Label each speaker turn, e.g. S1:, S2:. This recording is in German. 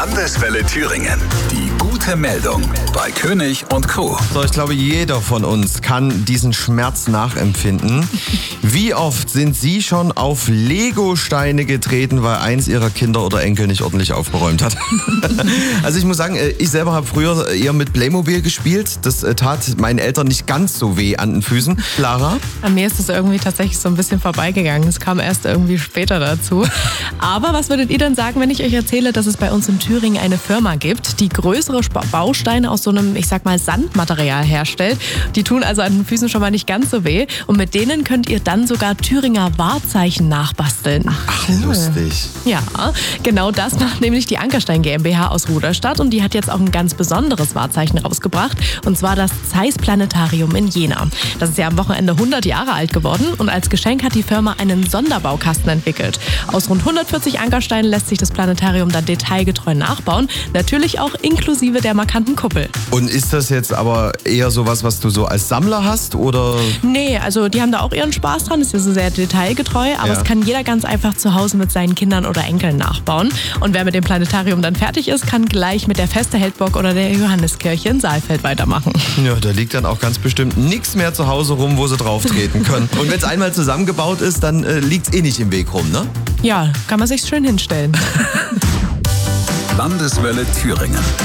S1: Landeswelle Thüringen. Die gute Meldung bei König und Co.
S2: So, ich glaube, jeder von uns kann diesen Schmerz nachempfinden. Wie oft sind Sie schon auf Lego-Steine getreten, weil eins Ihrer Kinder oder Enkel nicht ordentlich aufgeräumt hat? Also ich muss sagen, ich selber habe früher eher mit Playmobil gespielt. Das tat meinen Eltern nicht ganz so weh an den Füßen. Lara?
S3: An mir ist es irgendwie tatsächlich so ein bisschen vorbeigegangen. Es kam erst irgendwie später dazu. Aber was würdet ihr denn sagen, wenn ich euch erzähle, dass es bei uns in Thüringen eine Firma gibt, die größere Bausteine aus so einem, ich sag mal, Sandmaterial herstellt? Die tun also an den Füßen schon mal nicht ganz so weh. Und mit denen könnt ihr dann sogar Thüringer Wahrzeichen nachbasteln.
S2: Ach, lustig.
S3: Ja, genau das macht nämlich die Ankerstein GmbH aus Ruderstadt und die hat jetzt auch ein ganz besonderes Wahrzeichen rausgebracht und zwar das Zeiss Planetarium in Jena. Das ist ja am Wochenende 100 Jahre alt geworden und als Geschenk hat die Firma einen Sonderbaukasten entwickelt. Aus rund 140 Ankersteinen lässt sich das Planetarium dann detailgetreu nachbauen, natürlich auch inklusive der markanten Kuppel.
S2: Und ist das jetzt aber eher sowas, was du so als Sammler hast, oder?
S3: Nee, also die haben da auch ihren Spaß dran, ist ja so sehr detailgetreu, aber es kann jeder ganz einfach zu Hause mit seinen Kindern oder Enkeln nachbauen. Und wer mit dem Planetarium dann fertig ist, kann gleich mit der Feste Heldburg oder der Johanneskirche in Saalfeld weitermachen.
S2: Ja, da liegt dann auch ganz bestimmt nichts mehr zu Hause rum, wo sie drauf treten können. Und wenn es einmal zusammengebaut ist, dann liegt es eh nicht im Weg rum, ne?
S3: Ja, kann man sich schön hinstellen.
S1: Landeswelle Thüringen.